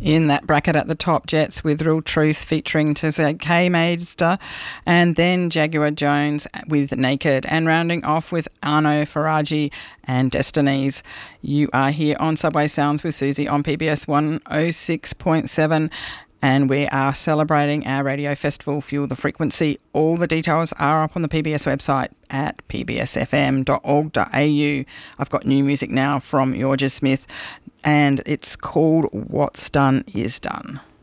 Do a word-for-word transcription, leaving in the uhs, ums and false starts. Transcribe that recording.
In that bracket at the top, Jets with Real Truth featuring Tezek K. Maidster, and then Jaguar Jones with Naked, and rounding off with Arno Faraji and Destinies. You are here on Subway Sounds with Susie on P B S one oh six point seven, and we are celebrating our radio festival, Fuel the Frequency. All the details are up on the P B S website at p b s f m dot org dot a u. I've got new music now from Yorja Smith, and it's called What's Done Is Done.